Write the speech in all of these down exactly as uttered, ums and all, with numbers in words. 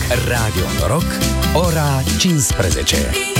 Radio Noroc, ora cincisprezece.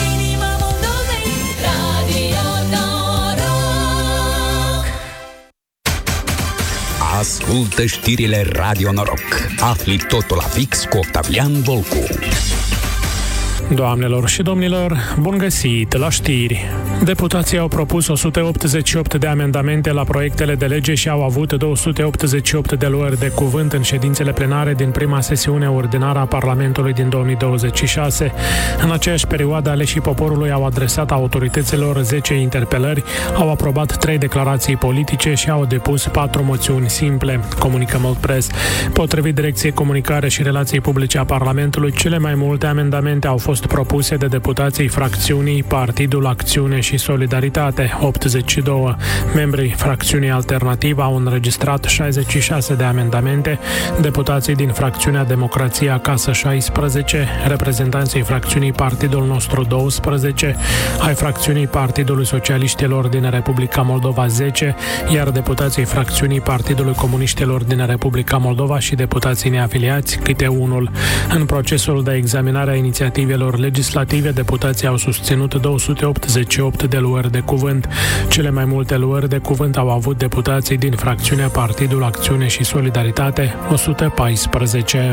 Ascultă știrile Radio Noroc. Afli totul la fix cu Octavian Volcu. Doamnelor și domnilor, bun găsit la știri! Deputații au propus o sută optzeci și opt de amendamente la proiectele de lege și au avut două sute optzeci și opt de luări de cuvânt în ședințele plenare din prima sesiune ordinară a Parlamentului din două mii douăzeci și șase. În aceeași perioadă, aleșii poporului au adresat autorităților zece interpelări, au aprobat trei declarații politice și au depus patru moțiuni simple, comunică Moldpress. Potrivit Direcției Comunicare și Relații Publice a Parlamentului, cele mai multe amendamente au fost propuse de deputații fracțiunii Partidul Acțiune și Solidaritate, optzeci și doi. Membrii fracțiunii Alternativă au înregistrat șaizeci și șase de amendamente, deputații din fracțiunea Democrația Acasă șaisprezece, reprezentanții fracțiunii Partidul Nostru douăsprezece, ai fracțiunii Partidului Socialiștilor din Republica Moldova zece, iar deputații fracțiunii Partidului Comuniștilor din Republica Moldova și deputații neafiliați câte unul. În procesul de examinare a inițiativelor legislative, deputații au susținut două sute optzeci și opt de luări de cuvânt. Cele mai multe luări de cuvânt au avut deputații din fracțiunea Partidul Acțiune și Solidaritate, o sută paisprezece.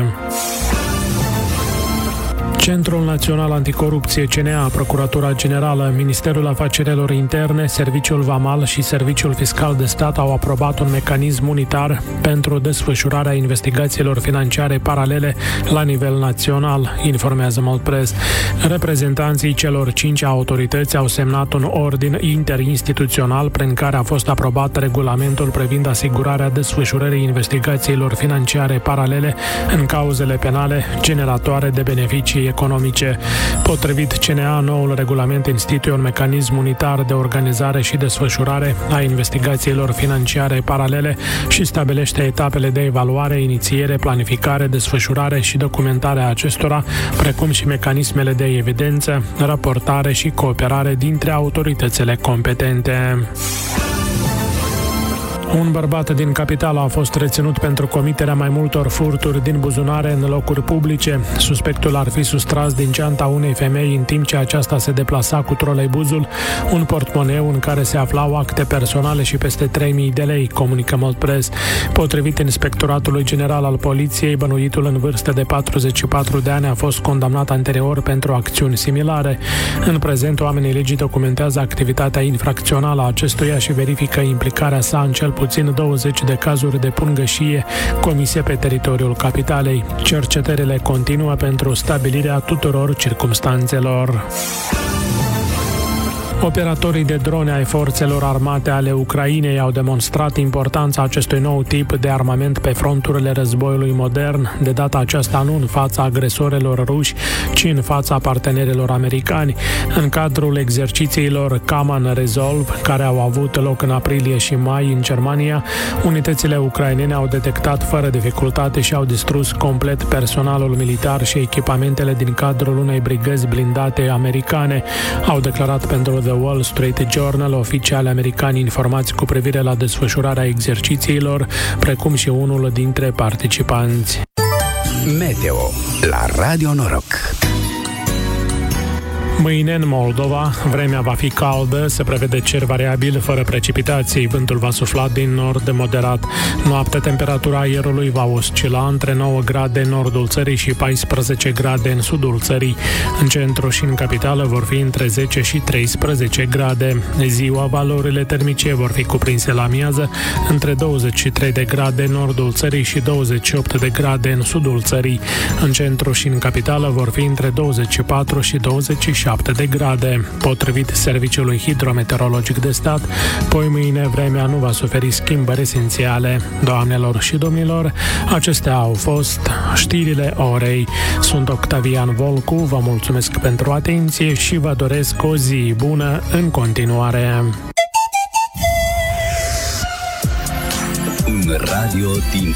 Centrul Național Anticorupție, C N A, Procuratura Generală, Ministerul Afacerilor Interne, Serviciul Vamal și Serviciul Fiscal de Stat au aprobat un mecanism unitar pentru desfășurarea investigațiilor financiare paralele la nivel național, informează Moldpress. Reprezentanții celor cinci autorități au semnat un ordin interinstituțional prin care a fost aprobat regulamentul privind asigurarea desfășurării investigațiilor financiare paralele în cauzele penale generatoare de beneficii economice. Potrivit C N A, noul regulament instituie un mecanism unitar de organizare și desfășurare a investigațiilor financiare paralele și stabilește etapele de evaluare, inițiere, planificare, desfășurare și documentare a acestora, precum și mecanismele de evidență, raportare și cooperare dintre autoritățile competente. Un bărbat din capitală a fost reținut pentru comiterea mai multor furturi din buzunare în locuri publice. Suspectul ar fi sustras din geanta unei femei în timp ce aceasta se deplasa cu troleibuzul un portmoneu în care se aflau acte personale și peste trei mii de lei, comunică Moldpress. Potrivit Inspectoratului General al Poliției, bănuitul în vârstă de patruzeci și patru de ani a fost condamnat anterior pentru acțiuni similare. În prezent, oamenii legii documentează activitatea infracțională a acestuia și verifică implicarea sa în cel puțin douăzeci de cazuri de pungășie comise pe teritoriul capitalei. Cercetările continuă pentru stabilirea tuturor circumstanțelor. Operatorii de drone ai forțelor armate ale Ucrainei au demonstrat importanța acestui nou tip de armament pe fronturile războiului modern, de data aceasta nu în fața agresorilor ruși, ci în fața partenerilor americani. În cadrul exercițiilor Common Resolve, care au avut loc în aprilie și mai în Germania, unitățile ucrainene au detectat fără dificultate și au distrus complet personalul militar și echipamentele din cadrul unei brigăzi blindate americane, au declarat pentru The Wall Street Journal oficiali americani informați cu privire la desfășurarea exercițiilor, precum și unul dintre participanți. Meteo la Radio Noroc. Mâine în Moldova, vremea va fi caldă, se prevede cer variabil, fără precipitații, vântul va sufla din nord moderat. Noaptea, temperatura aerului va oscila între nouă grade în nordul țării și paisprezece grade în sudul țării. În centru și în capitală vor fi între zece și treisprezece grade. Ziua, valorile termice vor fi cuprinse la amiază între douăzeci și trei de grade în nordul țării și douăzeci și opt de grade în sudul țării. În centru și în capitală vor fi între douăzeci și patru și douăzeci și șapte de grade. Potrivit Serviciului Hidrometeorologic de Stat, poi mâine vremea nu va suferi schimbări esențiale. Doamnelor și domnilor, acestea au fost știrile orei. Sunt Octavian Volcu, vă mulțumesc pentru atenție și vă doresc o zi bună în continuare. Un radio din